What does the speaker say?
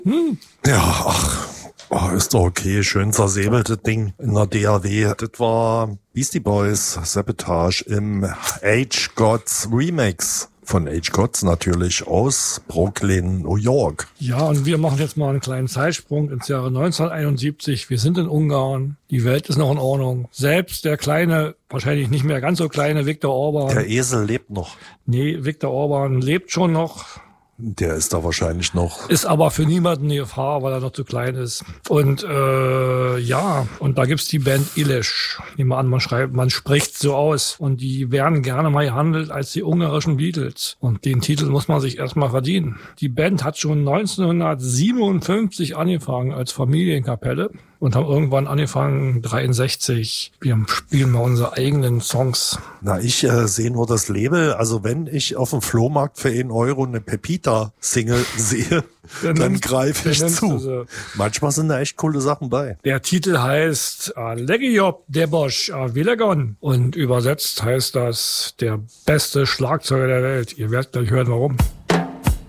Ja, ist doch okay. Schön zersäbelte Ding in der DAW. Das war Beastie Boys Sabotage im Age Gods Remix. Von Age Gods natürlich aus Brooklyn, New York. Ja, und wir machen jetzt mal einen kleinen Zeitsprung ins Jahre 1971. Wir sind in Ungarn. Die Welt ist noch in Ordnung. Selbst der kleine, wahrscheinlich nicht mehr ganz so kleine Viktor Orban. Der Esel lebt noch. Nee, Viktor Orban lebt schon noch. Der ist da wahrscheinlich noch. Ist aber für niemanden eine Gefahr, weil er noch zu klein ist. Und und da gibt's die Band Illich. Nehmen wir an, man spricht so aus. Und die werden gerne mal gehandelt als die ungarischen Beatles. Und den Titel muss man sich erstmal verdienen. Die Band hat schon 1957 angefangen als Familienkapelle und haben irgendwann angefangen, 63. Wir spielen mal unsere eigenen Songs. Na, ich sehe nur das Label. Also wenn ich auf dem Flohmarkt für 1 Euro eine Pepita-Single sehe, dann greife ich zu. Manchmal sind da echt coole Sachen bei. Der Titel heißt Legiop Debosch Vilegon und übersetzt heißt das der beste Schlagzeuger der Welt. Ihr werdet gleich hören, warum.